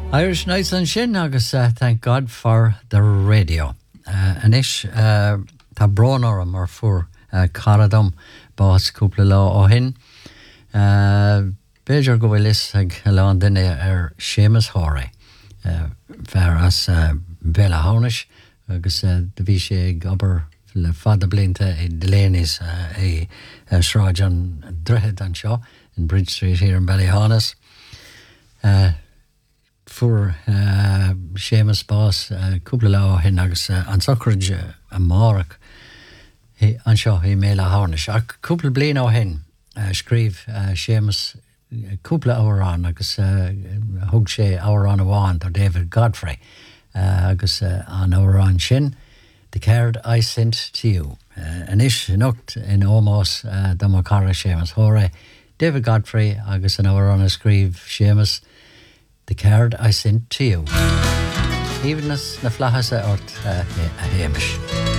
Irish Nights an sin agus thank God for the radio. Anish tá brón orm mar fuair caradam bás cúpla lá ó hin. Beidir go bhfuil is ag lán duine Seamus Horay. Fear as Bella Haunis agus de bhí sé ag obair le fada blinta I Delaney's sráid an drehead an seo in Bridge Street here in Ballyhaunis. For Seamus bás cúpla lá hin agus an socraid a márach an seo I méle Haunis. Ach cúpla blian ó hin scríb Seamus cúpla árán agus thug sé árán amháin tar David Godfrey agus an árán sin The Card I Sent to You. Anish nocht in ómós do má cara Seamus Horay, David Godfrey agus an árán a scríb Seamus The Card I Sent to You. Even as na flachas ort a héimish.